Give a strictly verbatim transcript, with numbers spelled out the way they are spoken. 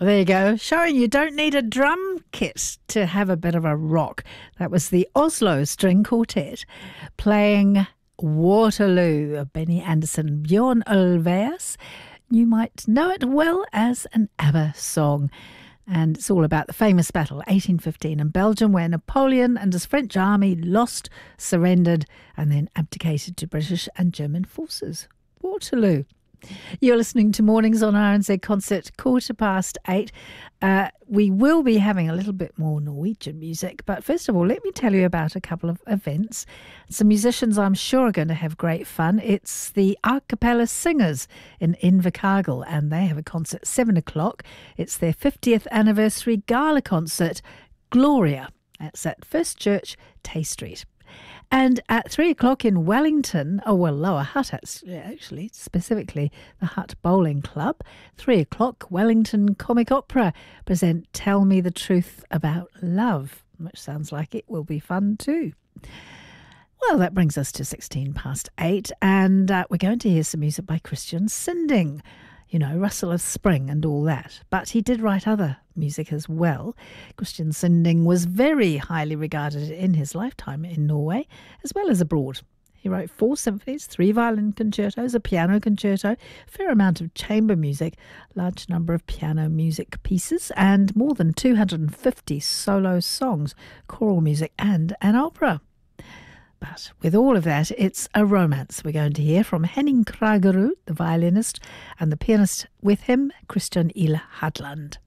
Well, there you go, showing you don't need a drum kit to have a bit of a rock. That was the Oslo String Quartet playing Waterloo of Benny Andersson. Bjorn Ulvaeus, you might know it well as an ABBA song. And it's all about the famous battle, eighteen fifteen in Belgium, where Napoleon and his French army lost, surrendered, and then abdicated to British and German forces. Waterloo. You're listening to Mornings on R N Z Concert, quarter past eight. Uh, we will be having a little bit more Norwegian music, but first of all, let me tell you about a couple of events. Some musicians I'm sure are going to have great fun. It's the A Cappella Singers in Invercargill, and they have a concert at seven o'clock. It's their fiftieth anniversary gala concert, Gloria. That's at First Church, Tay Street. And at three o'clock in Wellington, oh well, Lower Hutt actually, specifically the Hutt Bowling Club, three o'clock, Wellington Comic Opera present Tell Me the Truth About Love, which sounds like it will be fun too. Well, that brings us to sixteen past eight, and uh, we're going to hear some music by Christian Sinding. You know, Rustle of Spring and all that. But he did write other music as well. Christian Sinding was very highly regarded in his lifetime in Norway, as well as abroad. He wrote four symphonies, three violin concertos, a piano concerto, a fair amount of chamber music, large number of piano music pieces, and more than two hundred fifty solo songs, choral music, and an opera. But with all of that, it's a romance we're going to hear from Henning Kragerud, the violinist, and the pianist with him, Christian Il Hadland.